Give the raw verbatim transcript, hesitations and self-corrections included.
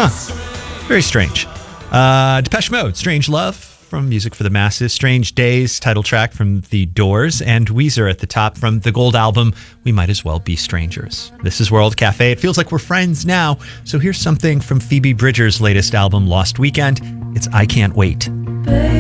Very strange. Uh, Depeche Mode, Strange Love from Music for the Masses. Strange Days, title track from The Doors. And Weezer at the top from the Gold album, We Might As Well Be Strangers. This is World Cafe. It feels like we're friends now. So here's something from Phoebe Bridgers' latest album, Lost Weekend. It's I Can't Wait.